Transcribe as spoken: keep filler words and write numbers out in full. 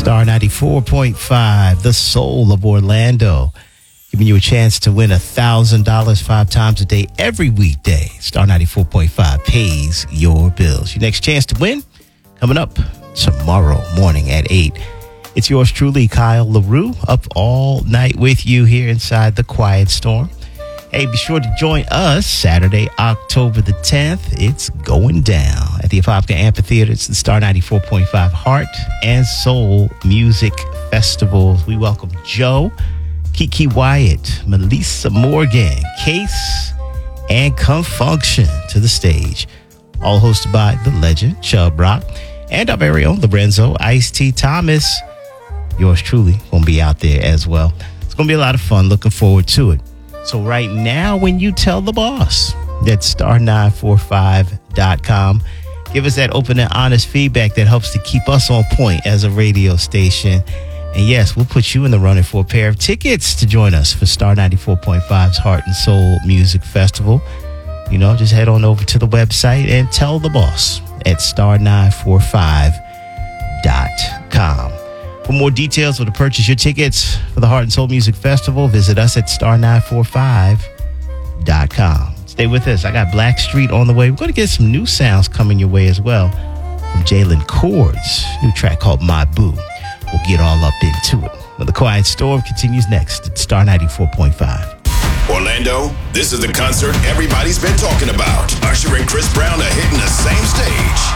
Star ninety-four point five, the soul of Orlando. Giving you a chance to win one thousand dollars five times a day every weekday. Star ninety-four point five pays your bills. Your next chance to win coming up tomorrow morning at eight. It's yours truly, Kyle LaRue, up all night with you here inside the Quiet Storm. Hey, be sure to join us Saturday, October the tenth. It's going down at the Apopka Amphitheater. It's the Star ninety-four point five Heart and Soul Music Festival. We welcome Joe, Kiki Wyatt, Melissa Morgan, Case, and Confunction to the stage. All hosted by the legend, Chubb Rock, and our very own Lorenzo Ice-T Thomas. Yours truly going to be out there as well. It's going to be a lot of fun. Looking forward to it. So right now, when you tell the boss, that's star nine four five dot com. Give us that open and honest feedback that helps to keep us on point as a radio station. And yes, we'll put you in the running for a pair of tickets to join us for Star ninety-four point five's Heart and Soul Music Festival. You know, just head on over to the website and tell the boss at star nine four five dot com. For more details or to purchase your tickets for the Heart and Soul Music Festival, visit us at star nine four five dot com. Stay with us. I got Blackstreet on the way. We're going to get some new sounds coming your way as well from Jalen Chords, new track called My Boo. We'll get all up into it. Well, the Quiet Storm continues next at Star ninety-four point five. Orlando, this is the concert everybody's been talking about. Usher and Chris Brown are hitting the same stage.